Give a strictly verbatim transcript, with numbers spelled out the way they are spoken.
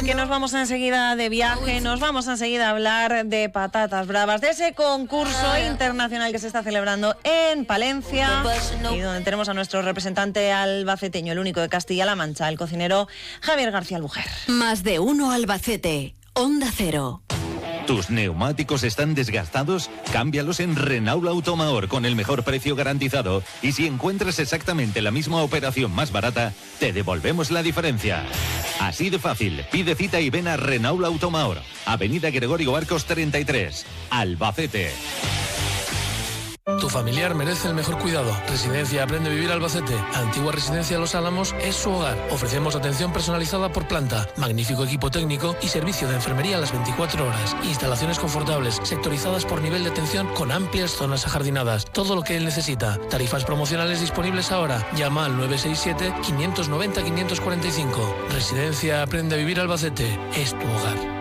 que nos vamos enseguida de viaje, nos vamos enseguida a hablar de patatas bravas, de ese concurso internacional que se está celebrando en Palencia y donde tenemos a nuestro representante albaceteño, el único de Castilla-La Mancha, el cocinero Javier García Albujer. Más de uno Albacete, Onda Cero. ¿Tus neumáticos están desgastados? Cámbialos en Renault Automaor con el mejor precio garantizado. Y si encuentras exactamente la misma operación más barata, te devolvemos la diferencia. Así de fácil. Pide cita y ven a Renault Automaor. Avenida Gregorio Barcos treinta y tres, Albacete. Tu familiar merece el mejor cuidado. Residencia Aprende a Vivir Albacete. Antigua Residencia Los Álamos es su hogar. Ofrecemos atención personalizada por planta, magnífico equipo técnico y servicio de enfermería a las veinticuatro horas. Instalaciones confortables, sectorizadas por nivel de atención con amplias zonas ajardinadas. Todo lo que él necesita. Tarifas promocionales disponibles ahora. Llama al nueve seis siete, quinientos noventa, quinientos cuarenta y cinco. Residencia Aprende a Vivir Albacete. Es tu hogar.